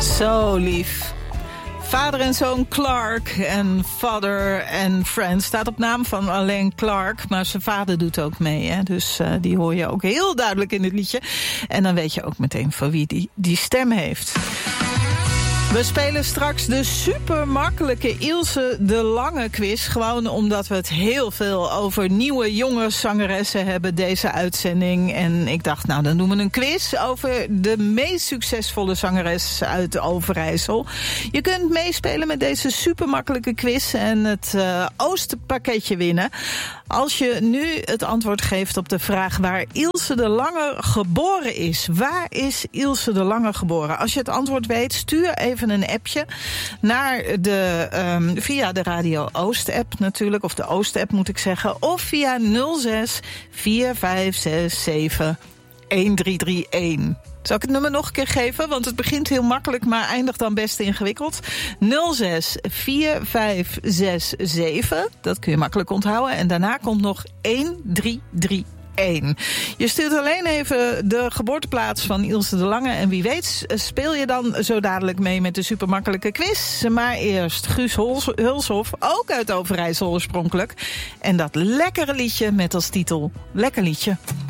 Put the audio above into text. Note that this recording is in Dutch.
Zo lief. Vader en zoon Clark en Father and Friends staat op naam van alleen Clark, maar zijn vader doet ook mee. Hè? Dus die hoor je ook heel duidelijk in het liedje. En dan weet je ook meteen van wie die stem heeft. We spelen straks de super makkelijke Ilse de Lange quiz. Gewoon omdat we het heel veel over nieuwe jonge zangeressen hebben, deze uitzending. En ik dacht, nou dan doen we een quiz over de meest succesvolle zangeres uit Overijssel. Je kunt meespelen met deze super makkelijke quiz en het Oostpakketje winnen. Als je nu het antwoord geeft op de vraag waar Ilse de Lange geboren is. Waar is Ilse de Lange geboren? Als je het antwoord weet, stuur even een appje naar via de Radio Oost-app natuurlijk, of de Oost-app moet ik zeggen, of via 06 4567 1331. Zal ik het nummer nog een keer geven? Want het begint heel makkelijk, maar eindigt dan best ingewikkeld. 06 4567, dat kun je makkelijk onthouden. En daarna komt nog 1331. Je stuurt alleen even de geboorteplaats van Ilse de Lange. En wie weet speel je dan zo dadelijk mee met de supermakkelijke quiz. Maar eerst Guus Hulshoff, ook uit Overijssel oorspronkelijk. En dat lekkere liedje met als titel Lekker Liedje.